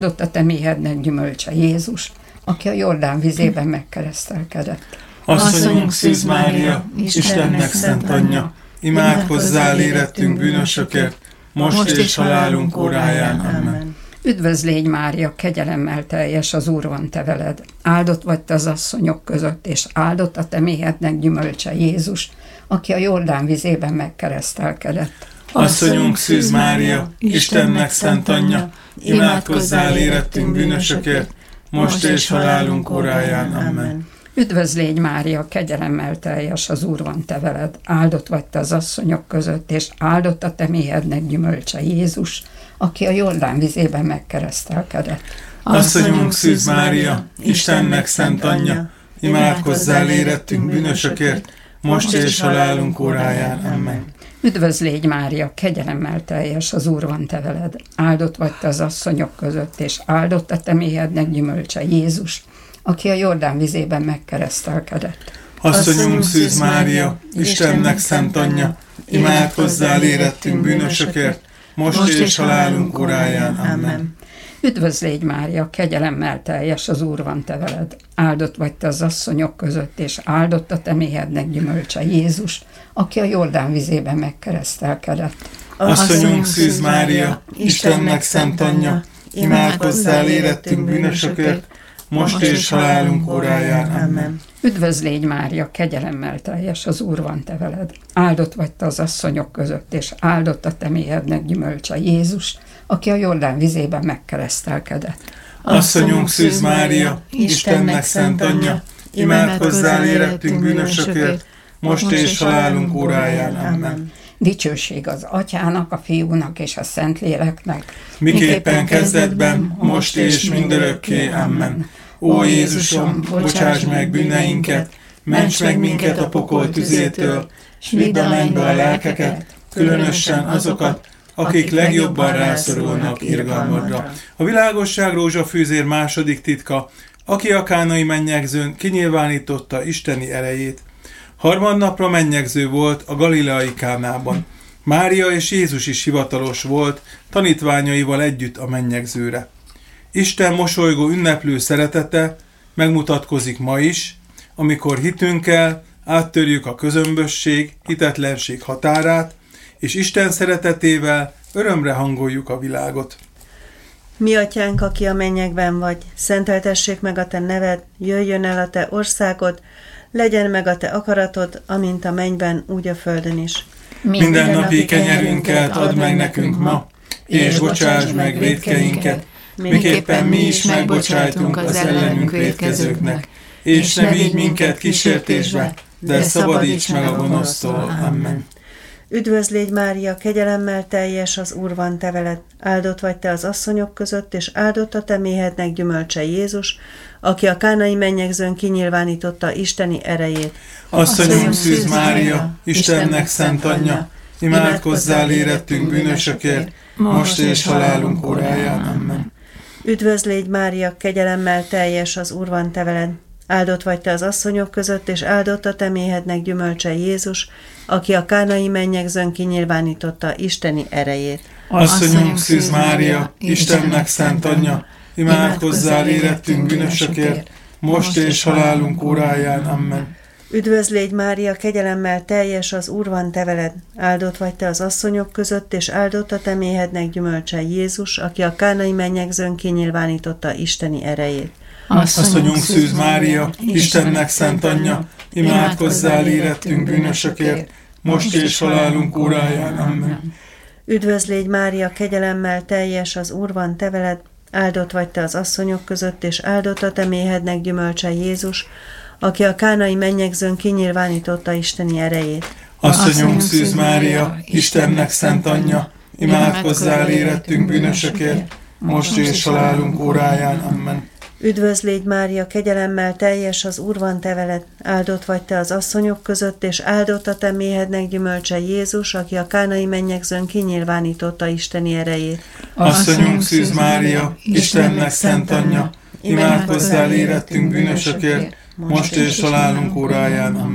Ott a te méhednek gyümölcse Jézus, aki a Jordán vizében megkeresztelkedett. Asszonyunk Szűz Mária, Istennek szent anyja, imádkozzál érettünk bűnösökért, most és halálunk óráján. Amen. Üdvözl légy Mária, kegyelemmel teljes, az Úr van te veled. Áldott vagy te az asszonyok között, és áldott a te méhednek gyümölcse Jézus, aki a Jordán vizében megkeresztelkedett. Asszonyunk Szűz Mária, Istennek szent anyja, imádkozzál érettünk bűnösökért, most és halálunk óráján. Amen. Üdvözl légy Mária, kegyelemmel teljes, az Úr van te veled. Áldott vagy te az asszonyok között, és áldott a te méhednek gyümölcse Jézus, aki a Jordán vizében megkeresztelkedett. Asszonyunk Szűz Mária, Istennek szent anyja, imádkozzál érettünk bűnösökért, most és halálunk óráján. Amen. Üdvözl légy Mária, kegyelemmel teljes, az Úr van te veled. Áldott vagy te az asszonyok között, és áldott a te méhednek gyümölcse Jézus, aki a Jordán vizében megkeresztelkedett. Asszonyunk Szűz Mária, Istennek szent anyja, imádkozzál érettünk bűnösökért, most és halálunk óráján. Amen. Üdvözl légy Mária, kegyelemmel teljes, az Úr van te veled. Áldott vagy te az asszonyok között, és áldott a te méhednek gyümölcse Jézus, aki a Jordán vizében megkeresztelkedett. Asszonyunk Szűz Mária, Istennek szent anyja, imádkozzál érettünk bűnösökért, most és halálunk óráján. Amen. Üdvözl légy Mária, kegyelemmel teljes, az Úr van te veled. Áldott vagy te az asszonyok között, és áldott a te méhednek gyümölcse Jézus, aki a Jordán vizében megkeresztelkedett. Asszonyunk Szűz Mária, Istennek szent anyja, imádkozzál érettünk bűnösökért, most és halálunk óráján. Amen. Dicsőség az Atyának, a Fiúnak és a Szentléleknek, miképpen kezdetben, most és mindörökké. Amen. Ó Jézusom, bocsáss meg bűneinket, ments meg minket a pokol tüzétől, s vidd a mennybe a lelkeket, különösen azokat, akik legjobban rászorulnak irgalmadra. A világosság rózsafűzér második titka, aki a kánai mennyegzőn kinyilvánította isteni erejét. Harmadnapra mennyegző volt a galileai Kánában. Mária és Jézus is hivatalos volt, tanítványaival együtt a mennyegzőre. Isten mosolygó ünneplő szeretete megmutatkozik ma is, amikor hitünkkel áttörjük a közömbösség, hitetlenség határát, és Isten szeretetével örömre hangoljuk a világot. Mi atyánk, aki a mennyekben vagy, szenteltessék meg a te neved, jöjjön el a te országod, legyen meg a te akaratod, amint a mennyben, úgy a földön is. Mindennapi kenyerünket add meg nekünk ma, és bocsáss meg vétkeinket, miképpen mi is megbocsájtunk az ellenünk vétkezőknek, és ne vigy minket kísértésbe, de szabadíts meg a gonosztól. Amen. Üdvözl légy Mária, kegyelemmel teljes, az Úr van te veled. Áldott vagy te az asszonyok között, és áldott a te méhednek gyümölcse Jézus, aki a kánai mennyegzőn kinyilvánította isteni erejét. Asszonyunk Szűz Mária, Istennek szent anyja, imádkozzál érettünk bűnösökért, most és halálunk óráján. Amen. Üdvözl légy Mária, kegyelemmel teljes, az Úr van te veled. Áldott vagy te az asszonyok között, és áldott a te méhednek gyümölcse Jézus, aki a kánai mennyegzőn kinyilvánította isteni erejét. Asszonyunk Szűz Mária, Istennek szent anyja, imádkozzál érettünk bűnösökért, most és halálunk óráján. Amen. Üdvözl légy Mária, kegyelemmel teljes, az Úr van te veled. Áldott vagy te az asszonyok között, és áldott a te méhednek gyümölcse Jézus, aki a kánai mennyegzőn kinyilvánította isteni erejét. Asszonyunk Szűz Mária, Istennek szent anyja, imádkozzál érettünk bűnösökért, most és halálunk óráján. Amen. Üdvözl légy Mária, kegyelemmel teljes, az Úr van te veled. Áldott vagy te az asszonyok között, és áldott a te méhednek gyümölcse Jézus, aki a kánai mennyegzőn kinyilvánította isteni erejét. Asszonyunk Szűz Mária, Istennek szent anyja, imádkozzál érettünk bűnösökért, most és halálunk óráján. Amen. Üdvözl légy Mária, kegyelemmel teljes, az Úr van te veled. Áldott vagy te az asszonyok között, és áldott a te méhednek gyümölcse Jézus, aki a kánai mennyegzőn kinyilvánította isteni erejét. Asszonyunk Szűz Mária, Istennek szent anyja, imádkozzál érettünk bűnösökért, most és halálunk óráján. Amen.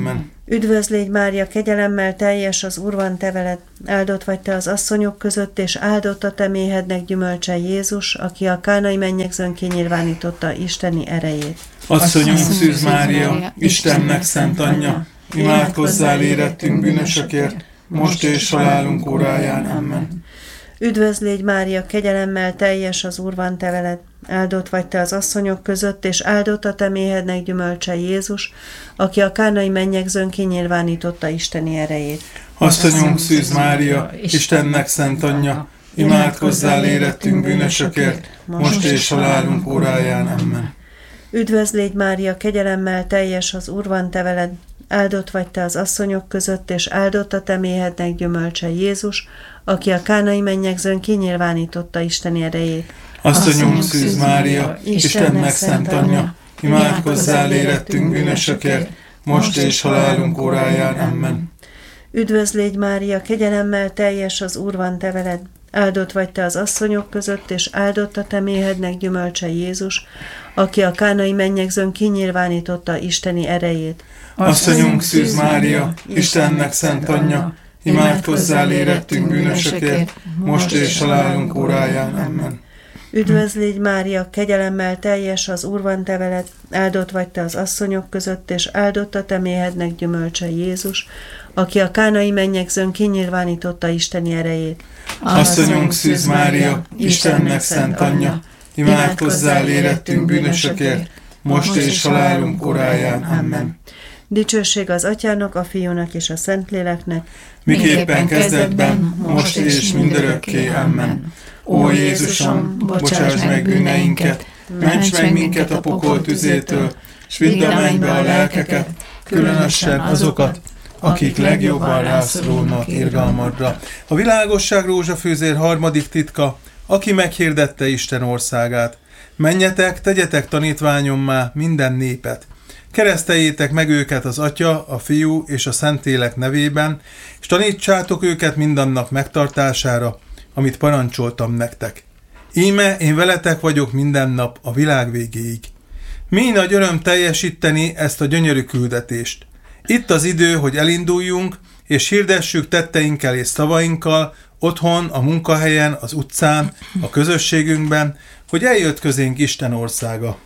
Üdvözl légy Mária, kegyelemmel teljes, az Úr van te veled, áldott vagy te az asszonyok között, és áldott a te méhednek gyümölcse Jézus, aki a kánai mennyegzőn kinyilvánította isteni erejét. Asszonyunk Szűz Mária, Istennek szent anyja, imádkozzál érettünk bűnösökért, most és halálunk óráján. Amen. Üdvözl légy Mária, kegyelemmel teljes, az Úr van te veled, áldott vagy te az asszonyok között, és áldott a te méhednek gyümölcse Jézus, aki a kánai mennyegzőn kinyilvánította isteni erejét. Asszonyunk Szűz Mária, Istennek szent anyja, imádkozzál érettünk bűnösökért, most és halálunk óráján. Amen. Üdvözl légy Mária, kegyelemmel teljes, az Úr van te veled, áldott vagy te az asszonyok között, és áldott a te méhednek gyümölcse Jézus, aki a kánai mennyegzőn kinyilvánította isteni erejét. Asszonyunk Szűz Mária, Istennek szent anyja, imádkozzál érettünk bűnösökért, most és halálunk óráján. Amen. Üdvözl légy Mária, kegyelemmel teljes, az Úr van te veled, áldott vagy te az asszonyok között, és áldott a te méhednek gyümölcse Jézus, aki a kánai mennyegzőn kinyilvánította isteni erejét. Asszonyunk Szűz Mária, Istennek szent anyja, imádkozzál érettünk bűnösökért, most és halálunk óráján. Amen. Üdvözl légy Mária, kegyelemmel teljes, az Úr van te veled, áldott vagy te az asszonyok között, és áldott a te méhednek gyümölcse Jézus, aki a kánai mennyegzőn kinyilvánította isteni erejét. Asszonyunk Szűz Mária, Istennek szent anyja, imádkozzál érettünk bűnösökért, most és halálunk óráján. Amen. Dicsőség az Atyának, a Fiúnak és a Szentléleknek, miképpen kezdetben, most és mindörökké. Amen. Ó Jézusom, bocsáss meg bűneinket, ments meg minket a pokol tüzétől, s vidd a mennybe a lelkeket, különösen azokat, akik legjobban rászorulnak irgalmadra. A világosság rózsafőzér harmadik titka, aki meghirdette Isten országát. Menjetek, tegyetek tanítványommá minden népet. Kereszteljétek meg őket az Atya, a Fiú és a Szentlélek nevében, és tanítsátok őket mindannak megtartására, amit parancsoltam nektek. Íme én veletek vagyok minden nap a világ végéig. Mi nagy öröm teljesíteni ezt a gyönyörű küldetést. Itt az idő, hogy elinduljunk, és hirdessük tetteinkkel és szavainkkal, otthon, a munkahelyen, az utcán, a közösségünkben, hogy eljött közénk Isten országa.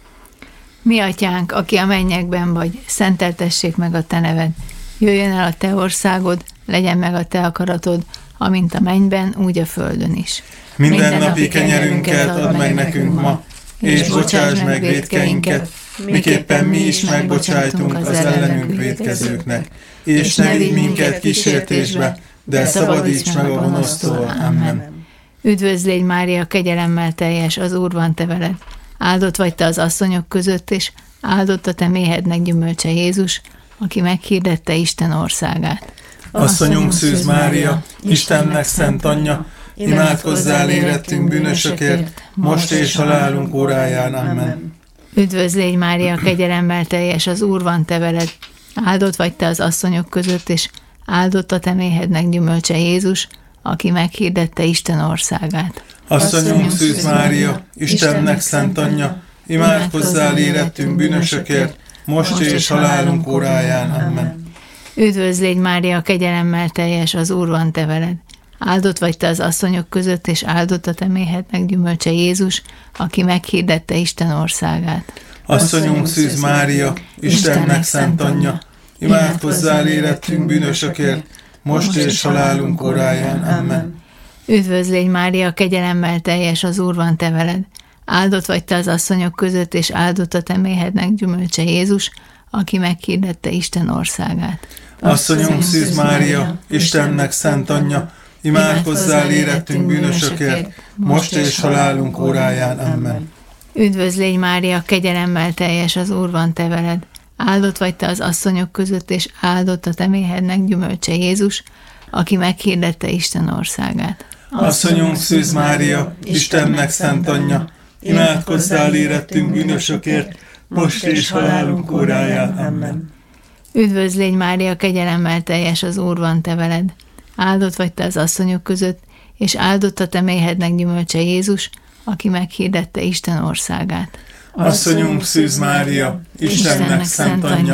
Mi atyánk, aki a mennyekben vagy, szenteltessék meg a te neved. Jöjjön el a te országod, legyen meg a te akaratod, amint a mennyben, úgy a földön is. Mindennapi kenyerünket add meg nekünk ma, és bocsásd meg vétkeinket, miképpen mi is megbocsájtunk az ellenünk vétkezőknek. És ne vigy minket kísértésbe, de szabadíts meg a gonosztól. Amen. Üdvözl légy Mária, kegyelemmel teljes, az Úr van te veled. Áldott vagy te az asszonyok között, és áldott a te méhednek gyümölcse Jézus, aki meghirdette Isten országát. Asszonyunk Szűz Mária, Istennek szent anyja, imádkozzál érettünk bűnösökért, most és halálunk óráján. Amen. Üdvözl légy Mária, kegyelemmel teljes, az Úr van te veled. Áldott vagy te az asszonyok között, és áldott a te méhednek gyümölcse Jézus, aki meghirdette Isten országát. Asszonyunk Szűz Mária, Istennek szent anyja, imádkozzál érettünk bűnösökért, most és halálunk óráján. Amen. Üdvözl légy Mária, kegyelemmel teljes, az Úr van te veled. Áldott vagy te az asszonyok között, és áldott a te méhednek gyümölcse Jézus, aki meghirdette Isten országát. Asszonyunk Szűz Mária, Istennek szent anyja, imádkozzál érettünk bűnösökért, most és halálunk óráján. Amen. Üdvözl légy Mária, kegyelemmel teljes, az Úr van te veled. Áldott vagy te az asszonyok között, és áldott a te méhednek gyümölcse Jézus, aki meghirdette Isten országát. Asszonyunk Szűz Mária, Istennek szent anyja, imádkozzál érettünk bűnösökért, most és halálunk óráján. Amen. Üdvözl légy Mária, kegyelemmel teljes, az Úr van te veled. Áldott vagy te az asszonyok között, és áldott a te méhednek gyümölcse Jézus, aki meghirdette Isten országát. Asszonyunk Szűz Mária, Istennek szent anyja, imádkozzál érettünk bűnösökért, most és halálunk óráján. Amen. Üdvözl légy Mária, kegyelemmel teljes, az Úr van te veled. Áldott vagy te az asszonyok között, és áldott a te méhednek gyümölcse Jézus, aki meghirdette Isten országát. Asszonyunk Szűz Mária, Istennek szent anyja,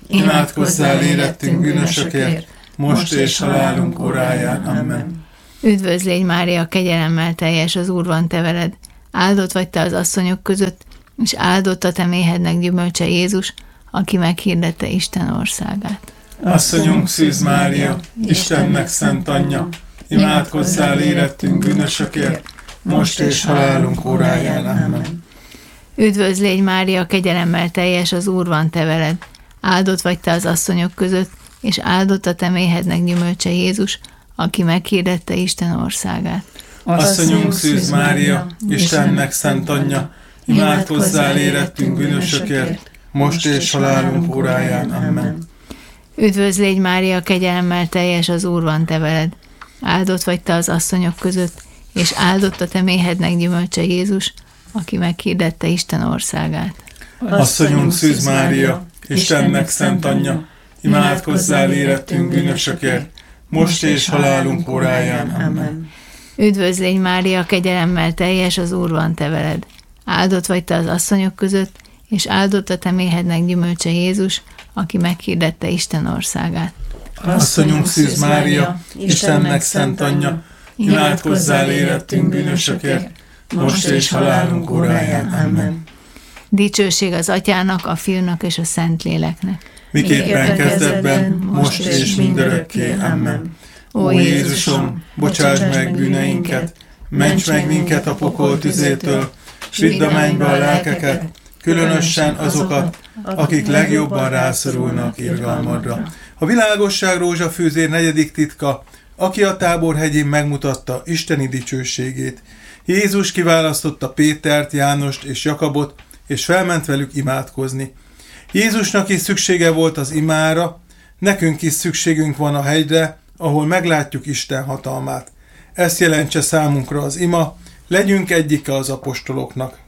imádkozzál érettünk bűnösökért, most és halálunk óráján. Amen. Üdvözl légy, Mária, kegyelemmel teljes, az Úr van te veled. Áldott vagy te az asszonyok között, és áldott a te méhednek gyümölcse Jézus, aki meghirdette Isten országát. Asszonyunk Szűz Mária, Istennek szent anyja, imádkozzál érettünk bűnösökért, most és halálunk óráján. Amen. Üdvözl légy, Mária, kegyelemmel teljes, az Úr van te veled. Áldott vagy te az asszonyok között, és áldott a te méhednek gyümölcse Jézus, aki meghirdette Isten országát. Asszonyunk Szűz Mária, Istennek szent anyja, imádkozzál érettünk bűnösökért, most és halálunk óráján. Amen. Üdvözl légy, Mária, kegyelemmel teljes, az Úr van te veled. Áldott vagy te az asszonyok között, és áldott a te méhednek gyümölcse Jézus, aki meghirdette Isten országát. Asszonyunk Szűz Mária, Istennek szent anyja, imádkozzál érettünk bűnösökért, most és halálunk óráján. Amen. Üdvözl légy, Mária, kegyelemmel teljes, az Úr van te veled. Áldott vagy te az asszonyok között, és áldott a te méhednek gyümölcse Jézus, aki meghirdette Isten országát. Asszonyunk Szűz Mária, Istennek szent anyja, imádkozzál érettünk bűnösökért, most és halálunk óráján. Amen. Dicsőség az Atyának, a Fiúnak és a Szentléleknek. Miképpen kezdetben, most és mindörökké. Amen. Ó Jézusom, bocsáss meg bűneinket, ments meg minket a pokol tüzétől, s vidd a mennybe a lelkeket, különösen azokat, akik legjobban rászorulnak irgalmadra. A világosság rózsafűzér 4. titka, aki a Tábor hegyén megmutatta isteni dicsőségét. Jézus kiválasztotta Pétert, Jánost és Jakabot, és felment velük imádkozni. Jézusnak is szüksége volt az imára, nekünk is szükségünk van a hegyre, ahol meglátjuk Isten hatalmát. Ezt jelentse számunkra az ima, legyünk egyike az apostoloknak.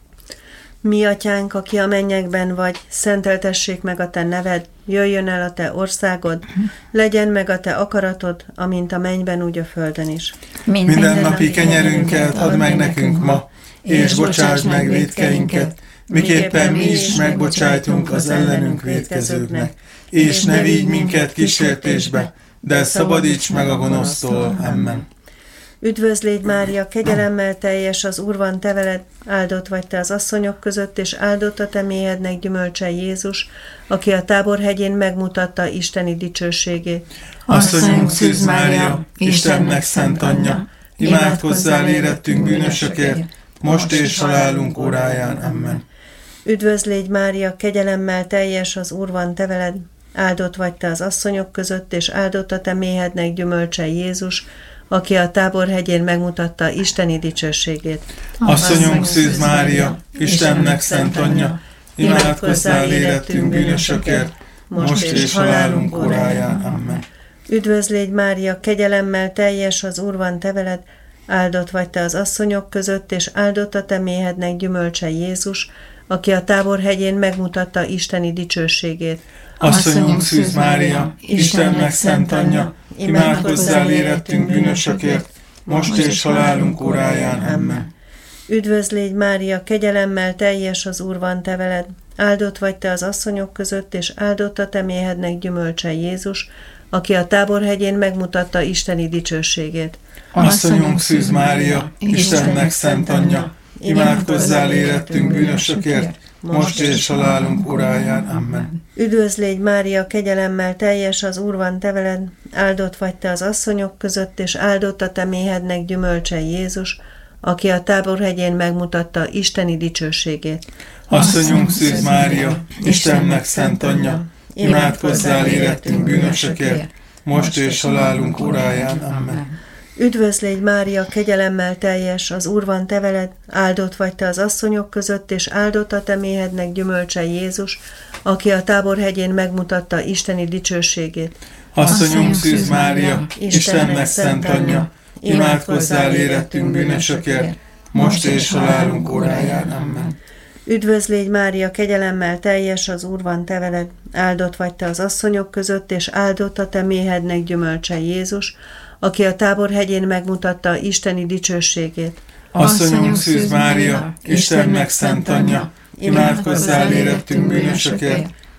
Mi atyánk, aki a mennyekben vagy, szenteltessék meg a te neved, jöjjön el a te országod, legyen meg a te akaratod, amint a mennyben, úgy a földön is. Mindennapi kenyerünket add meg nekünk ma, és bocsásd meg vétkeinket, miképpen mi is megbocsájtunk az ellenünk vétkezőknek, és ne vigy minket kísértésbe, de szabadíts meg a gonosztól. Amen. Üdvözl légy, Mária, kegyelemmel teljes, az Úr van te veled, áldott vagy te az asszonyok között, és áldott a te méhednek gyümölcse Jézus, aki a Tábor hegyén megmutatta isteni dicsőségét. Asszonyunk Szűz Mária, Istennek szent anyja, imádkozzál érettünk bűnösökért, most és halálunk óráján. Amen. Üdvözl légy, Mária, kegyelemmel teljes, az Úr van te veled, áldott vagy te az asszonyok között, és áldott a te méhednek gyümölcse Jézus, aki a Tábor hegyén megmutatta isteni dicsőségét. Asszonyunk Szűz Mária, Istennek szent anyja, imádkozzál érettünk bűnösökért, most és halálunk óráján. Amen. Üdvözl légy, Mária, kegyelemmel teljes, az Úr van te veled, áldott vagy te az asszonyok között, és áldott a te méhednek gyümölcse Jézus, aki a Tábor hegyén megmutatta isteni dicsőségét. Asszonyunk Szűz Mária, Istennek szent anyja, imádkozzál érettünk bűnösökért, most és halálunk óráján. Amen. Üdvözl légy, Mária, kegyelemmel teljes, az Úr van te veled, áldott vagy te az asszonyok között, és áldott a te méhednek gyümölcse Jézus, aki a Tábor hegyén megmutatta isteni dicsőségét. Asszonyunk Szűz Mária, Istennek szent anyja, imádkozzál érettünk bűnösökért, most és halálunk óráján. Amen. Üdvözl légy, Mária, kegyelemmel teljes, az Úr van te veled, áldott vagy te az asszonyok között, és áldott a te méhednek gyümölcse Jézus, aki a Tábor hegyén megmutatta isteni dicsőségét. Asszonyunk Szűz Mária, Istennek szent anyja, imádkozzál érettünk bűnösökért, most és halálunk óráján. Amen. Üdvözl légy, Mária, kegyelemmel teljes, az Úr van te veled, áldott vagy te az asszonyok között, és áldott a te méhednek gyümölcse Jézus, aki a Tábor hegyén megmutatta isteni dicsőségét. Asszonyunk Szűz Mária, Istennek szent anyja, imádkozzál érettünk bűnösökért, most és halálunk óráján. Amen. Üdvözl légy, Mária, kegyelemmel teljes, az Úr van te veled, áldott vagy te az asszonyok között, és áldott a te méhednek gyümölcse Jézus, aki a Tábor hegyén megmutatta isteni dicsőségét. Asszonyunk Szűz Mária, Istennek szent anyja, imádkozzál érettünk bűnösökért,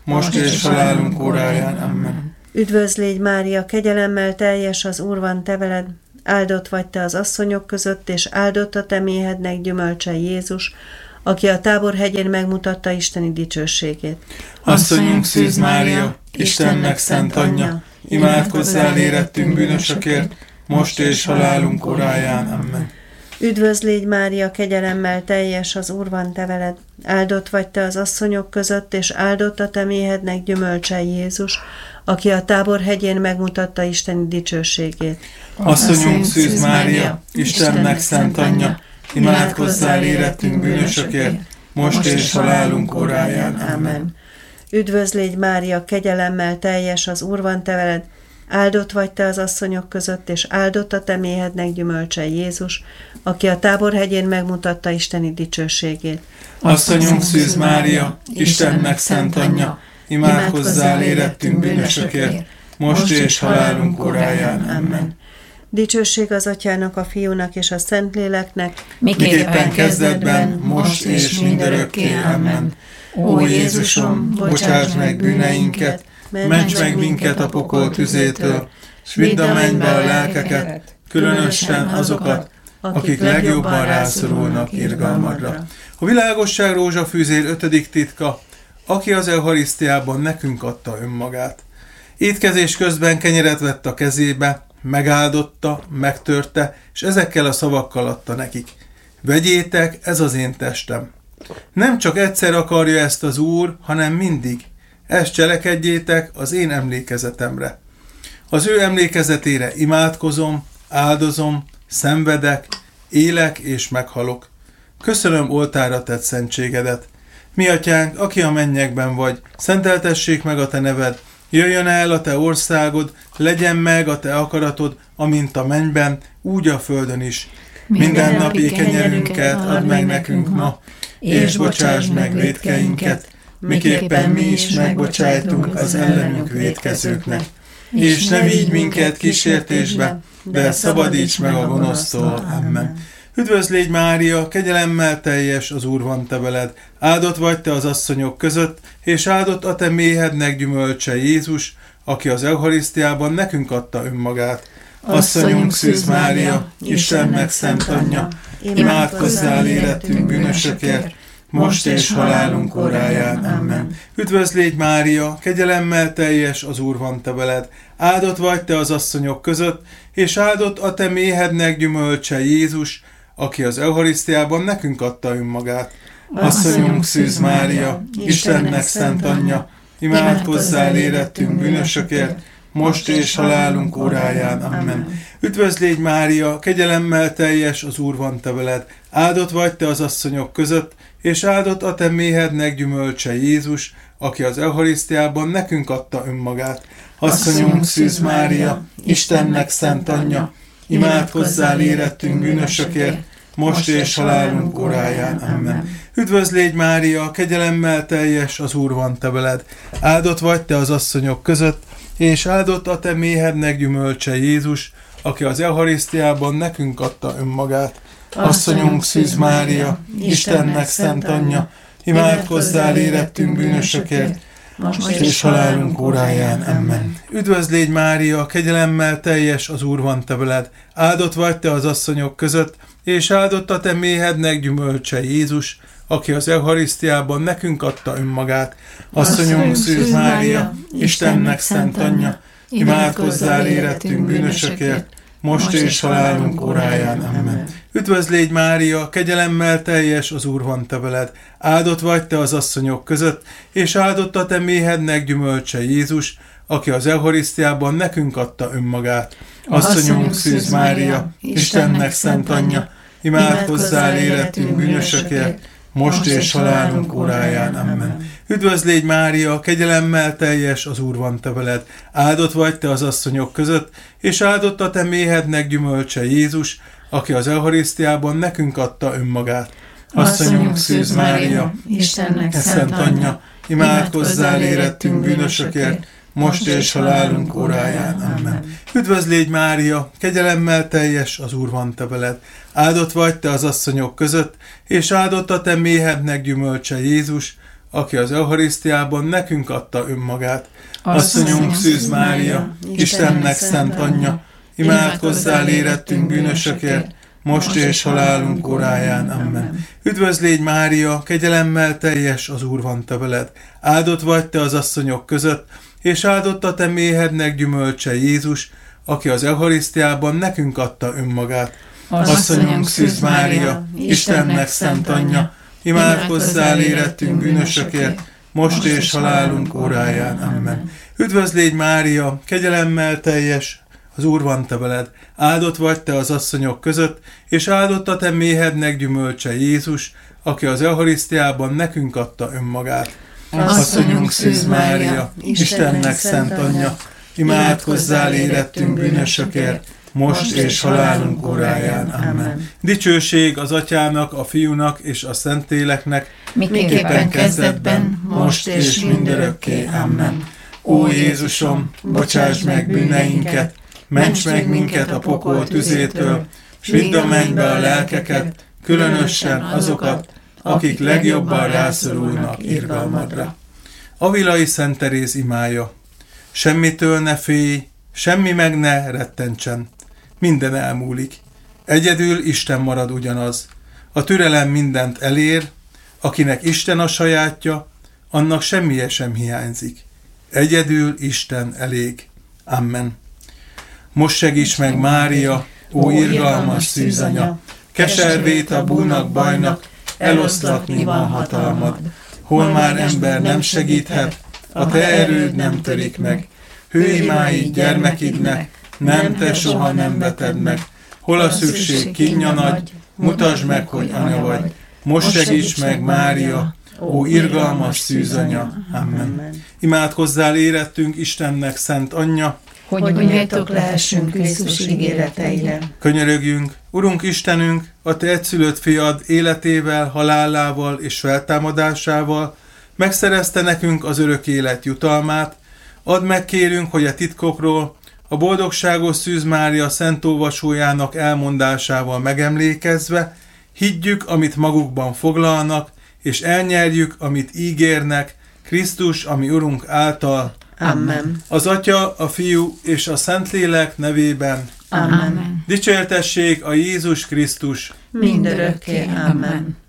most és halálunk óráján. Amen. Üdvözl légy, Mária, kegyelemmel teljes, az Úr van te veled, áldott vagy te az asszonyok között, és áldott a te méhednek gyümölcse Jézus, aki a Tábor hegyén megmutatta isteni dicsőségét. Asszonyunk Szűz Mária, Istennek szent anyja, imádkozzál érettünk bűnösökért, most és halálunk óráján. Amen. Üdvözl légy, Mária, kegyelemmel teljes, az Úr van te veled, áldott vagy te az asszonyok között, és áldott a te méhednek gyümölcse Jézus, aki a Tábor hegyén megmutatta isteni dicsőségét. Asszonyunk Szűz Mária, Istennek szent anyja, imádkozzál érettünk bűnösökért, most és halálunk óráján. Amen. Üdvözl légy, Mária, kegyelemmel teljes, az Úr van te veled, áldott vagy te az asszonyok között, és áldott a te méhednek gyümölcse Jézus, aki a Tábor hegyén megmutatta isteni dicsőségét. Asszonyunk Szűz Mária, Istennek szent anyja, imádkozzál érettünk bűnösökért, most és halálunk óráján. Amen. Dicsőség az Atyának, a Fiúnak és a Szentléleknek, miképpen kezdetben, most és mindörökké. Amen. Ó Jézusom, bocsáss meg bűneinket, ments meg minket a pokol tüzétől, s vidd a mennybe a lelkeket, különösen azokat, akik legjobban rászorulnak irgalmadra. A világosság rózsafűzér 5. titka, aki az eucharisztiában nekünk adta önmagát. Étkezés közben kenyeret vett a kezébe, megáldotta, megtörte, és ezekkel a szavakkal adta nekik. Vegyétek, ez az én testem. Nem csak egyszer akarja ezt az Úr, hanem mindig. Ezt cselekedjétek az én emlékezetemre. Az ő emlékezetére imádkozom, áldozom, szenvedek, élek és meghalok. Köszönöm oltára tett szentségedet. Mi atyánk, aki a mennyekben vagy, szenteltessék meg a te neved, jöjjön el a te országod, legyen meg a te akaratod, amint a mennyben, úgy a földön is. Minden napi kenyerünket add meg nekünk ma, és bocsásd meg vétkeinket, miképpen mi is megbocsájtunk az ellenünk vétkezőknek. És ne vigy minket kísértésbe, de szabadíts meg a gonosztól. Amen. Üdvözl légy, Mária, kegyelemmel teljes, az Úr van te veled, áldott vagy te az asszonyok között, és áldott a te méhednek gyümölcse Jézus, aki az eucharisztiában nekünk adta önmagát. Asszonyunk Szűz Mária, Istennek szent anyja, imádkozzál érettünk bűnösökért, most és halálunk óráján. Amen. Üdvözl légy, Mária, kegyelemmel teljes, az Úr van te veled, áldott vagy te az asszonyok között, és áldott a te méhednek gyümölcse Jézus, aki az eucharisztiában nekünk adta önmagát. Asszonyunk Szűz Mária, Istennek szent anyja, imádkozzál érettünk bűnösökért, most és halálunk óráján. Amen. Üdvözl légy, Mária, kegyelemmel teljes, az Úr van te veled, áldott vagy te az asszonyok között, és áldott a te méhednek gyümölcse Jézus, aki az eucharisztiában nekünk adta önmagát. Asszonyunk Szűz Mária, Istennek szent anyja, imádkozzál érettünk bűnösökért, most és halálunk óráján. Amen. Üdvözl légy, Mária, kegyelemmel teljes, az Úr van te veled, áldott vagy te az asszonyok között, és áldott a te méhednek gyümölcse Jézus, aki az eucharisztiában nekünk adta önmagát. Asszonyunk Szűz Mária, Istennek szent anyja, imádkozzál érettünk bűnösökért, most és halálunk óráján. Amen. Üdvözl légy, Mária, kegyelemmel teljes, az Úr van te veled, áldott vagy te az asszonyok között, és áldott a te méhednek gyümölcse Jézus, aki az eucharisztiában nekünk adta önmagát. Asszonyunk Szűz Mária, Istennek szent anyja, imádkozzál érettünk bűnösökért, most és halálunk óráján. Amen. Üdvözl légy, Mária, kegyelemmel teljes, az Úr van te veled, áldott vagy te az asszonyok között, és áldott a te méhednek gyümölcse Jézus, aki az eucharisztiában nekünk adta önmagát. Asszonyunk Szűz Mária, Istennek szent anyja, imádkozzál érettünk bűnösökért, most és halálunk óráján. Amen. Üdvözl légy, Mária, kegyelemmel teljes, az Úr van te veled, áldott vagy te az asszonyok között, és áldott a te méhednek gyümölcse Jézus, aki az eucharisztiában nekünk adta önmagát. Asszonyunk Szűz Mária, Istennek szent anyja, imádkozzál érettünk bűnösökért, most és halálunk óráján. Amen. Üdvözl légy, Mária, kegyelemmel teljes, az Úr van te veled, áldott vagy te az asszonyok között, és áldott a te méhednek gyümölcse Jézus, aki az Eucharisztiában nekünk adta önmagát. Asszonyunk Szűz Mária, Istennek szent anyja, imádkozzál érettünk bűnösökért, most és halálunk óráján. Amen. Üdvözlégy Mária, kegyelemmel teljes, az Úr van te veled. Áldott vagy te az asszonyok között, és áldott a te méhednek gyümölcse Jézus, aki az Eucharisztiában nekünk adta önmagát. Asszonyunk Szűz Mária, Istennek szent anyja, imádkozzál érettünk bűnösökért, most és halálunk óráján. Amen. Üdvözlégy Mária, kegyelemmel teljes, az Úr van te veled. Áldott vagy te az asszonyok között, és áldott a te méhednek gyümölcse Jézus, aki az Eucharisztiában nekünk adta önmagát. Asszonyunk Szűz Mária, Istennek szent anyja, imádkozzál érettünk bűnösökért, most és halálunk óráján. Amen. Dicsőség az Atyának, a Fiúnak és a Szentléleknek, miképpen kezdetben, most és mindörökké. Amen. Ó Jézusom, bocsáss meg bűneinket, ments meg minket a pokol tüzétől, s vidd a mennybe a lelkeket, különösen azokat, akik legjobban rászorulnak irgalmadra. Avilai Szent Teréz imája. Semmitől ne félj, semmi meg ne rettentsen. Minden elmúlik. Egyedül Isten marad ugyanaz. A türelem mindent elér, akinek Isten a sajátja, annak semmije sem hiányzik. Egyedül Isten elég. Amen. Most segíts meg, Mária, ó irgalmas szűzanya, keservét a búnak bajnak, eloszlatni van hatalmad. Hol már ember nem segíthet, a te erőd nem törik meg. Hőimáid gyermekidnek, nem te soha nem veted meg. Hol a szükség kínja nagy, mutasd meg, hogy anya vagy. Most segíts meg, Mária, ó irgalmas szűzanya. Amen. Imádkozzál érettünk Istennek szent anyja, hogy méltók lehessünk Krisztus ígéreteire. Könyörögjünk, Urunk Istenünk, a te egyszülött fiad életével, halálával és feltámadásával megszerezte nekünk az örök élet jutalmát. Add meg, kérünk, hogy a titkokról, a boldogságos Szűz Mária szent olvasójának elmondásával megemlékezve, higgyük, amit magukban foglalnak, és elnyerjük, amit ígérnek, Krisztus, ami Urunk által. Amen. Az Atya, a Fiú és a Szentlélek nevében. Amen. Dicsértessék a Jézus Krisztus. Mindörökké. Amen.